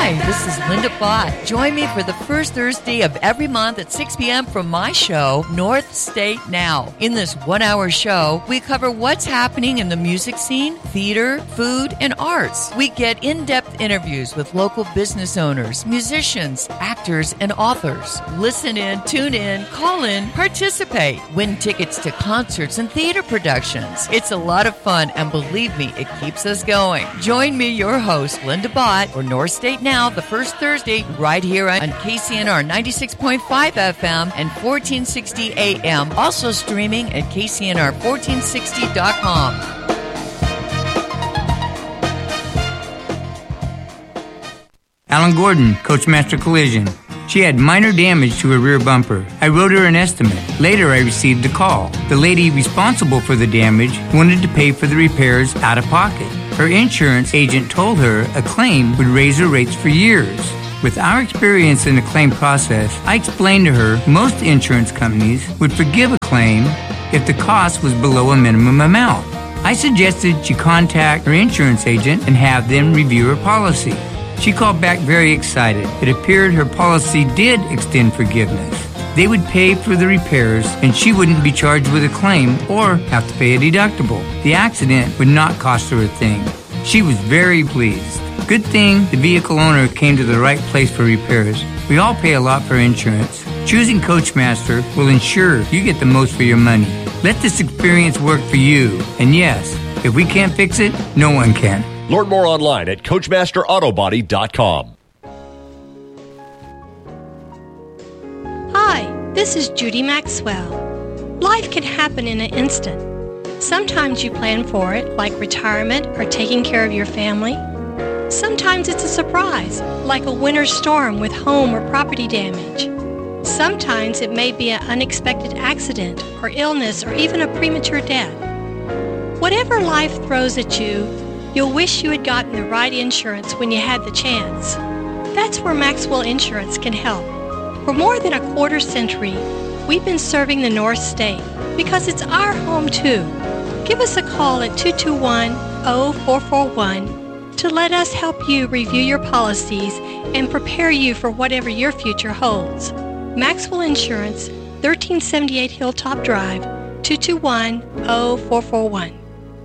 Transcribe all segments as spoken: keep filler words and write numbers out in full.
Hi, this is Linda Bott. Join me for the first Thursday of every month at six p.m. from my show, North State Now. In this one-hour show, we cover what's happening in the music scene, theater, food, and arts. We get in-depth interviews with local business owners, musicians, actors, and authors. Listen in, tune in, call in, participate, win tickets to concerts and theater productions. It's a lot of fun, and believe me, it keeps us going. Join me, your host, Linda Bott, for North State Now, the first Thursday, right here on K C N R ninety-six point five F M and fourteen sixty A M. Also streaming at K C N R fourteen sixty dot com. Alan Gordon, Coachmaster Collision. She had minor damage to her rear bumper. I wrote her an estimate. Later, I received a call. The lady responsible for the damage wanted to pay for the repairs out of pocket. Her insurance agent told her a claim would raise her rates for years. With our experience in the claim process, I explained to her most insurance companies would forgive a claim if the cost was below a minimum amount. I suggested she contact her insurance agent and have them review her policy. She called back very excited. It appeared her policy did extend forgiveness. They would pay for the repairs and she wouldn't be charged with a claim or have to pay a deductible. The accident would not cost her a thing. She was very pleased. Good thing the vehicle owner came to the right place for repairs. We all pay a lot for insurance. Choosing Coachmaster will ensure you get the most for your money. Let this experience work for you. And yes, if we can't fix it, no one can. Learn more online at Coachmaster Auto Body dot com. Hi, this is Judy Maxwell. Life can happen in an instant. Sometimes you plan for it, like retirement or taking care of your family. Sometimes it's a surprise, like a winter storm with home or property damage. Sometimes it may be an unexpected accident or illness or even a premature death. Whatever life throws at you, you'll wish you had gotten the right insurance when you had the chance. That's where Maxwell Insurance can help. For more than a quarter century, we've been serving the North State because it's our home too. Give us a call at two two one, zero four four one to let us help you review your policies and prepare you for whatever your future holds. Maxwell Insurance, thirteen seventy-eight Hilltop Drive, two two one, zero four four one.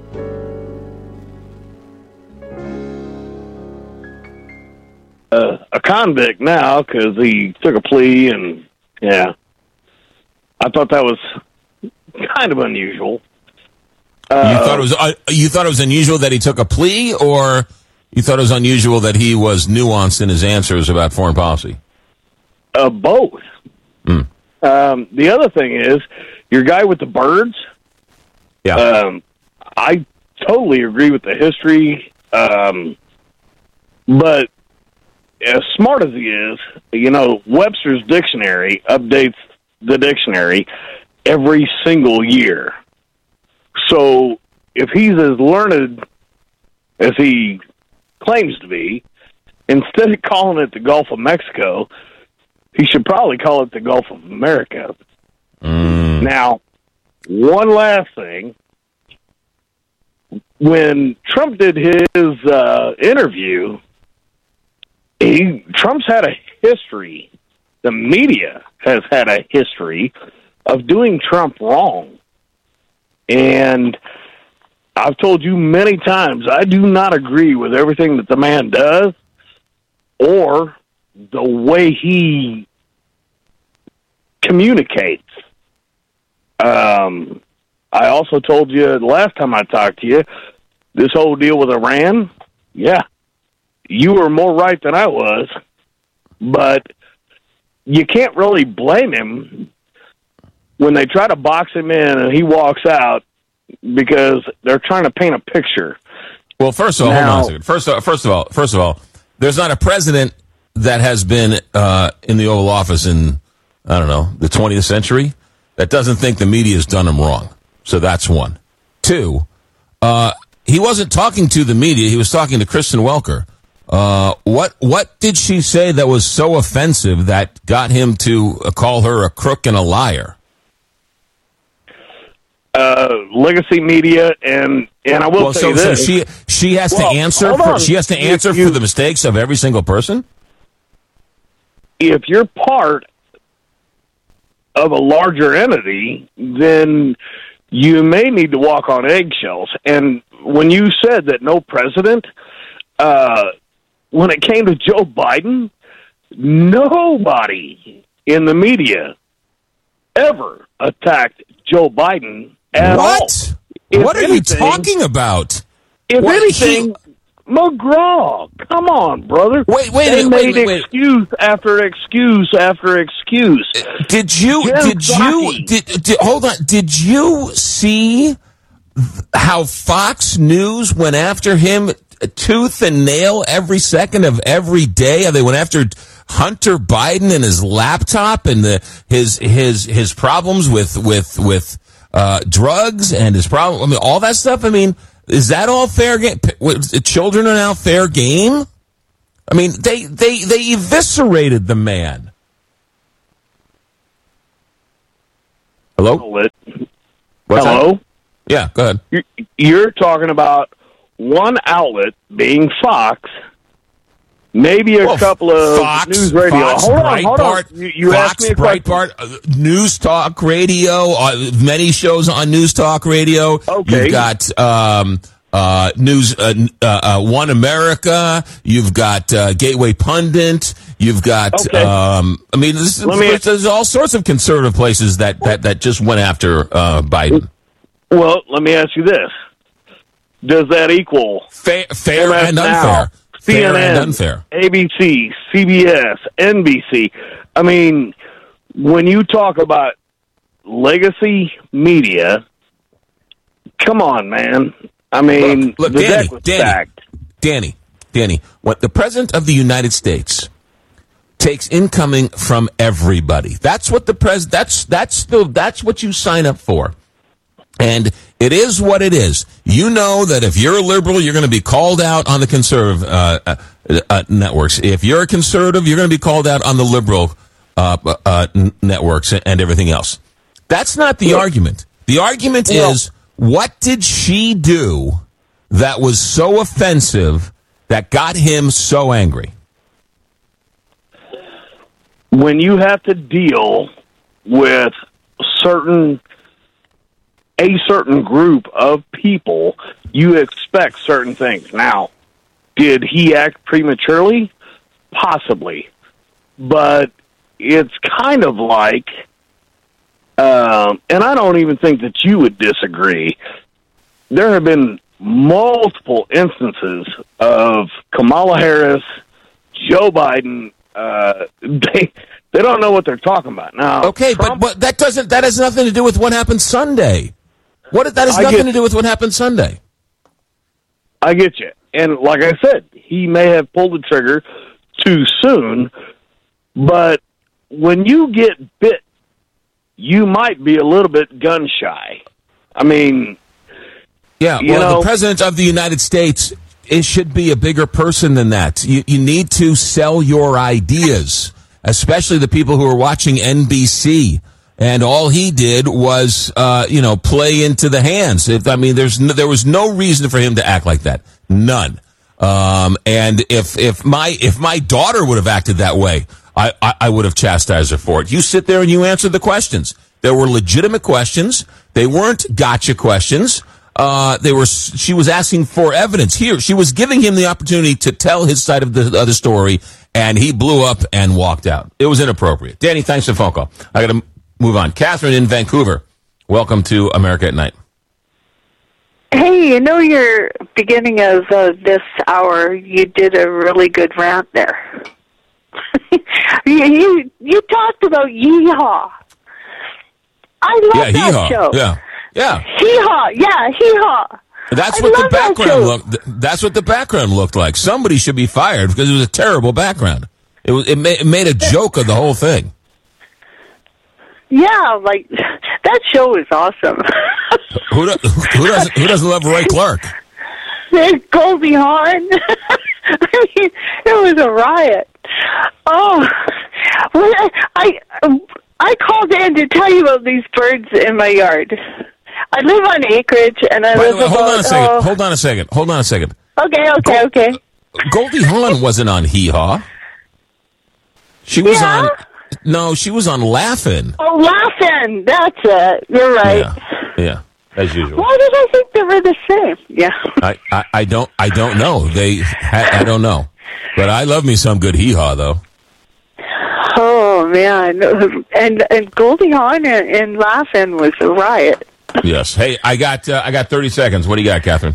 Uh, a convict now because he took a plea, and yeah, I thought that was kind of unusual. Uh, you thought it was uh, you thought it was unusual that he took a plea, or you thought it was unusual that he was nuanced in his answers about foreign policy? Uh, both. Mm. Um, the other thing is, your guy with the birds. Yeah, um, I totally agree with the history, um, but as smart as he is, you know, Webster's dictionary updates the dictionary every single year. So if he's as learned as he claims to be, instead of calling it the Gulf of Mexico, he should probably call it the Gulf of America. Mm. Now, one last thing. When Trump did his uh, interview, He, Trump's had a history, the media has had a history of doing Trump wrong. And I've told you many times, I do not agree with everything that the man does or the way he communicates. Um, I also told you the last time I talked to you, this whole deal with Iran, yeah, you were more right than I was, but you can't really blame him when they try to box him in and he walks out because they're trying to paint a picture. Well, first of all, now, hold on a second. First, of, first of all, first of all, there's not a president that has been uh, in the Oval Office in, I don't know, the twentieth century that doesn't think the media has done him wrong. So that's one. Two, uh, he wasn't talking to the media. He was talking to Kristen Welker. Uh, what what did she say that was so offensive that got him to uh, call her a crook and a liar? uh, legacy media, and and I will well, say so, this: so she she has well, to answer. hold For, on. she has to answer If you, for the mistakes of every single person. If you're part of a larger entity, then you may need to walk on eggshells. And when you said that no president, uh, when it came to Joe Biden, nobody in the media ever attacked Joe Biden at what? all. If What are anything, you talking about? If What, anything, McGraw, come on, brother. Wait, wait a they minute, made wait, wait. excuse after excuse after excuse. Did you? Jim did you? Psaki. Did, did hold on? Did you see how Fox News went after him tooth and nail every second of every day? How they went after Hunter Biden and his laptop and the his his his problems with with with uh, drugs and his problem. I mean, all that stuff. I mean, is that all fair game? Children are now fair game. I mean, they they they eviscerated the man. Hello. What's Hello. that? Yeah, go ahead. You're, you're talking about one outlet being Fox, maybe a Well, couple of Fox, news radio. Fox, hold on, hold on. Breitbart, You, you Fox, asked me a question. Breitbart, uh, News Talk Radio, uh, many shows on News Talk Radio. Okay. You've got um, uh, News uh, uh, uh, One America. You've got uh, Gateway Pundit. You've got, Okay. um, I mean, this, Let me there's, there's all sorts of conservative places that, that, that just went after uh, Biden. Well, let me ask you this: does that equal Fair, fair M S and Now, unfair. C N N, Fair and unfair. A B C, C B S, N B C? I mean, when you talk about legacy media, come on, man. I mean, Look, look the Danny, deck was Danny, stacked. Danny, Danny, what the President of the United States takes incoming from everybody. That's what the pres. That's that's the that's what you sign up for, and it is what it is. You know that if you're a liberal, you're going to be called out on the conservative uh, uh, uh, networks. If you're a conservative, you're going to be called out on the liberal uh, uh, n- networks and everything else. That's not the Look, argument. The argument you know, is, what did she do that was so offensive that got him so angry? When you have to deal with certain a certain group of people, you expect certain things. Now, did he act prematurely? Possibly. But it's kind of like, um, and I don't even think that you would disagree, there have been multiple instances of Kamala Harris, Joe Biden, uh, they they don't know what they're talking about. Now, Okay, Trump, but, but that doesn't that has nothing to do with what happened Sunday. What that has I nothing get- to do with what happened Sunday. I get you. And like I said, he may have pulled the trigger too soon, but when you get bit, you might be a little bit gun shy. I mean, Yeah, You well, know- the President of the United States, it should be a bigger person than that. You, you need to sell your ideas, especially the people who are watching N B C. And all he did was, uh, you know, play into the hands. If, I mean, there's no, there was no reason for him to act like that. None. Um, and if if my if my daughter would have acted that way, I, I, I would have chastised her for it. You sit there and you answer the questions. There were legitimate questions. They weren't gotcha questions. Uh, they were. She was asking for evidence. Here, she was giving him the opportunity to tell his side of the, of the story, and he blew up and walked out. It was inappropriate. Danny, thanks for the phone call. I got to move on. Catherine in Vancouver, welcome to America at Night. Hey, you know, your beginning of uh, this hour, you did a really good rant there. you, you you talked about Yeehaw. I love Yeah, that hee-haw. show. Yeah, yeah. Hee-haw, yeah, hee-haw. That's I what the love that background show. looked. That's what the background looked like. Somebody should be fired because it was a terrible background. It was. It made, it made a joke of the whole thing. Yeah, like, that show is awesome. Who, do, who doesn't? Who doesn't love Roy Clark? There's Goldie Hawn. I mean, it was a riot. Oh, well, I I called in to tell you about these birds in my yard. I live on acreage, and I By live the way, about... hold on a second. Oh, Hold on a second. Hold on a second. okay, okay, okay. Goldie Hawn wasn't on Hee Haw. She was Yeah? on. No, she was on Laugh-In. Oh, Laughing! That's it. You're right. Yeah, yeah, as usual. Why did I think they were the same? Yeah. I, I, I don't I don't know. They I, I don't know, but I love me some good Hee Haw though. Oh, man. And and Goldie Hawn and, and Laughing was a riot. Yes. Hey, I got uh, I got thirty seconds. What do you got, Catherine?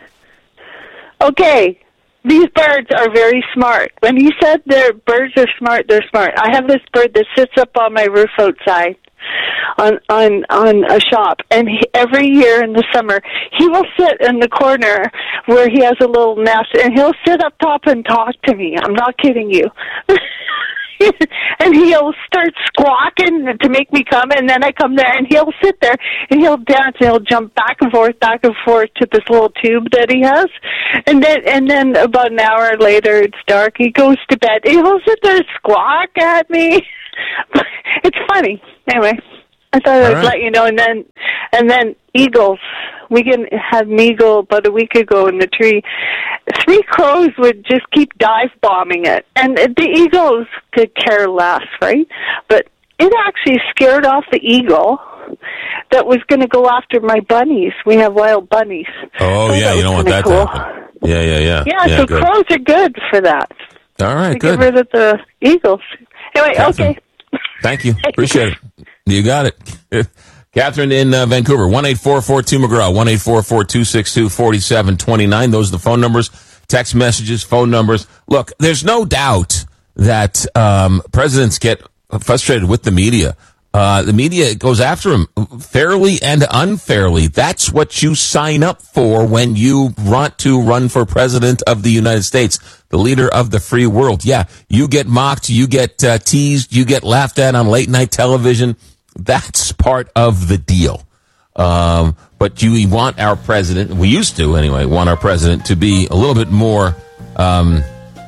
Okay. These birds are very smart. When he said their birds are smart, they're smart. I have this bird that sits up on my roof outside on on on a shop, and he, every year in the summer he will sit in the corner where he has a little nest, and he'll sit up top and talk to me. I'm not kidding you. And he'll start squawking to make me come, and then I come there, and he'll sit there, and he'll dance, and he'll jump back and forth, back and forth to this little tube that he has, and then and then about an hour later, it's dark, he goes to bed, and he'll sit there and squawk at me. It's funny. Anyway, I thought I'd right. let you know, and then and then eagles. We can had an eagle about a week ago in the tree. Three crows would just keep dive bombing it, and the eagles could care less, right? But it actually scared off the eagle that was going to go after my bunnies. We have wild bunnies. Oh So yeah, that you don't was want that kinda to happen. Yeah, yeah, yeah. Yeah, yeah so good. crows are good for that. All right, To good. get rid of the eagles. Anyway, Catherine. okay. Thank you. Appreciate it. You got it. Catherine in uh, Vancouver, one eight four four two McGraw, one eight four four two six two four seven two nine. Those are the phone numbers, text messages, phone numbers. Look, there's no doubt that um, presidents get frustrated with the media. Uh, the media goes after them fairly and unfairly. That's what you sign up for when you want to run for president of the United States, the leader of the free world. Yeah, you get mocked, you get uh, teased, you get laughed at on late night television. That's part of the deal. Um, but you want our president, we used to anyway, want our president to be a little bit more um,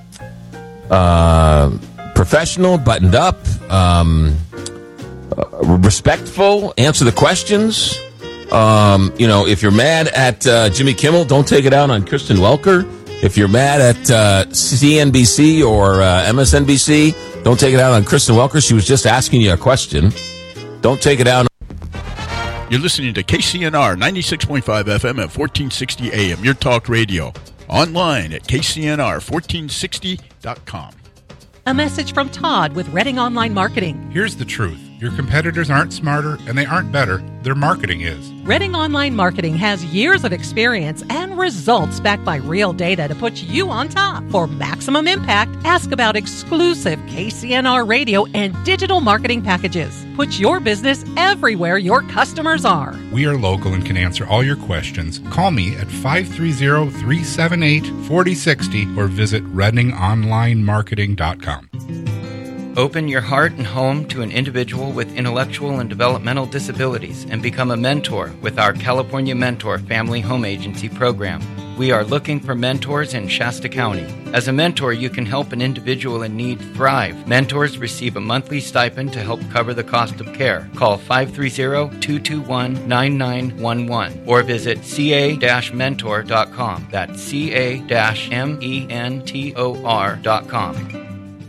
uh, professional, buttoned up, um, uh, respectful, answer the questions. Um, you know, if you're mad at uh, Jimmy Kimmel, don't take it out on Kristen Welker. If you're mad at uh, C N B C or uh, M S N B C, don't take it out on Kristen Welker. She was just asking you a question. Don't take it out. You're listening to K C N R ninety-six point five F M at fourteen sixty A M, your talk radio. Online at K C N R fourteen sixty dot com. A message from Todd with Reading Online Marketing. Here's the truth. Your competitors aren't smarter and they aren't better. Their marketing is. Reading Online Marketing has years of experience and results backed by real data to put you on top. For maximum impact, ask about exclusive K C N R radio and digital marketing packages. Put your business everywhere your customers are. We are local and can answer all your questions. Call me at five three zero, three seven eight, four zero six zero or visit reading online marketing dot com. Open your heart and home to an individual with intellectual and developmental disabilities and become a mentor with our California Mentor Family Home Agency program. We are looking for mentors in Shasta County. As a mentor, you can help an individual in need thrive. Mentors receive a monthly stipend to help cover the cost of care. Call five three zero, two two one, nine nine one one or visit c a dash mentor dot com. That's c a dash mentor dot com.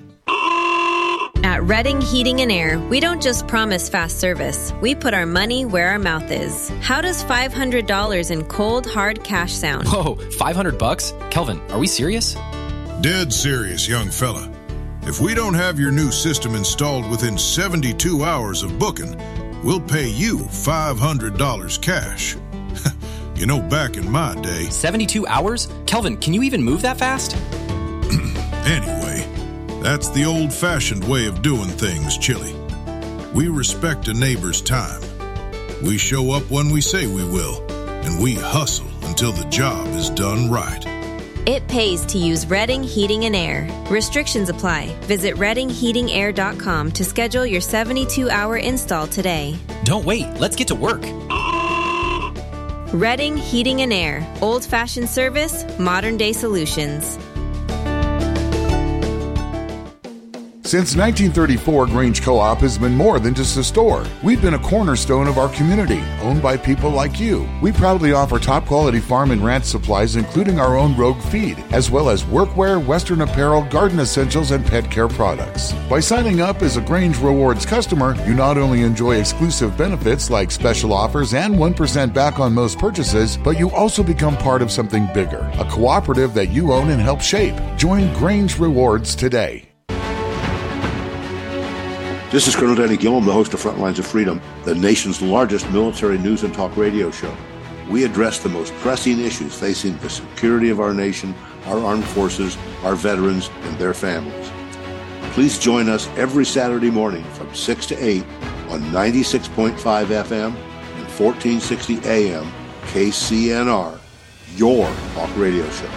At Reading Heating and Air, we don't just promise fast service. We put our money where our mouth is. How does five hundred dollars in cold, hard cash sound? Whoa, five hundred bucks? Kelvin, are we serious? Dead serious, young fella. If we don't have your new system installed within seventy-two hours of booking, we'll pay you five hundred dollars cash. You know, back in my day... seventy-two hours? Kelvin, can you even move that fast? Anyway... That's the old-fashioned way of doing things, Chili. We respect a neighbor's time. We show up when we say we will, and we hustle until the job is done right. It pays to use Reading Heating and Air. Restrictions apply. Visit reading heating air dot com to schedule your seventy-two hour install today. Don't wait. Let's get to work. Reading Heating and Air. Old-fashioned service, modern-day solutions. Since nineteen thirty-four, Grange Co-op has been more than just a store. We've been a cornerstone of our community, owned by people like you. We proudly offer top-quality farm and ranch supplies, including our own Rogue feed, as well as workwear, Western apparel, garden essentials, and pet care products. By signing up as a Grange Rewards customer, you not only enjoy exclusive benefits like special offers and one percent back on most purchases, but you also become part of something bigger, a cooperative that you own and help shape. Join Grange Rewards today. This is Colonel Danny Gillum, the host of Frontlines of Freedom, the nation's largest military news and talk radio show. We address the most pressing issues facing the security of our nation, our armed forces, our veterans, and their families. Please join us every Saturday morning from six to eight on ninety-six point five F M and fourteen sixty A M K C N R, your talk radio show.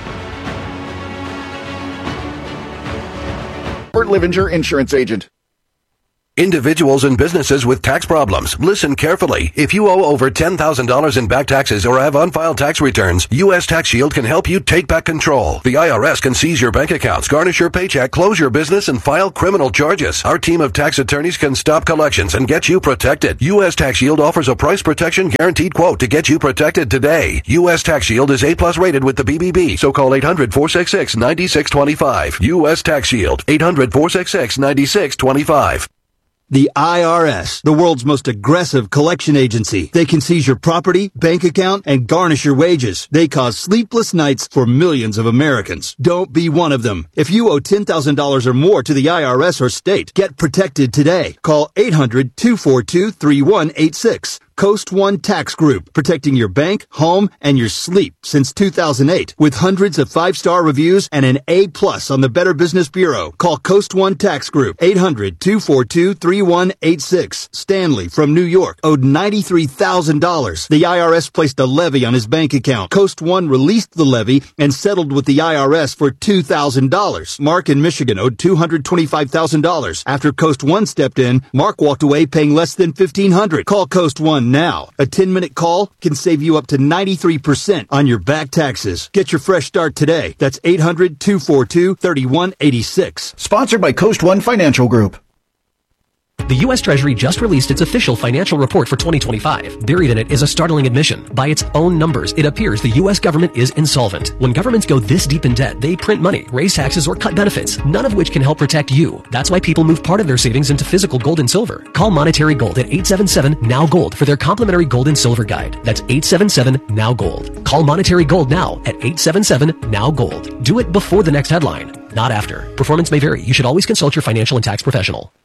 Bert Livinger, insurance agent. Individuals and businesses with tax problems, listen carefully. If you owe over ten thousand dollars in back taxes or have unfiled tax returns, U S Tax Shield can help you take back control. The I R S can seize your bank accounts, garnish your paycheck, close your business, and file criminal charges. Our team of tax attorneys can stop collections and get you protected. U S Tax Shield offers a price protection guaranteed quote to get you protected today. U S Tax Shield is A plus rated with the B B B, so call eight hundred, four six six, nine six two five. U S Tax Shield, eight hundred, four six six, nine six two five. The I R S, the world's most aggressive collection agency. They can seize your property, bank account, and garnish your wages. They cause sleepless nights for millions of Americans. Don't be one of them. If you owe ten thousand dollars or more to the I R S or state, get protected today. Call eight hundred, two four two, three one eight six. Coast One Tax Group, protecting your bank, home, and your sleep since two thousand eight. With hundreds of five-star reviews and an A plus on the Better Business Bureau. Call Coast One Tax Group, eight hundred, two four two, three one eight six. Stanley from New York owed ninety-three thousand dollars. The I R S placed a levy on his bank account. Coast One released the levy and settled with the I R S for two thousand dollars. Mark in Michigan owed two hundred twenty-five thousand dollars. After Coast One stepped in, Mark walked away paying less than fifteen hundred dollars. Call Coast One now. A ten-minute call can save you up to ninety-three percent on your back taxes. Get your fresh start today. That's eight hundred, two four two, three one eight six. Sponsored by Coast One Financial Group. The U S Treasury just released its official financial report for twenty twenty-five. Buried in it is a startling admission. By its own numbers, it appears the U S government is insolvent. When governments go this deep in debt, they print money, raise taxes, or cut benefits, none of which can help protect you. That's why people move part of their savings into physical gold and silver. Call Monetary Gold at eight seven seven, N O W Gold for their complimentary gold and silver guide. That's eight seven seven, N O W Gold. Call Monetary Gold now at eight seven seven, N O W Gold. Do it before the next headline, not after. Performance may vary. You should always consult your financial and tax professional.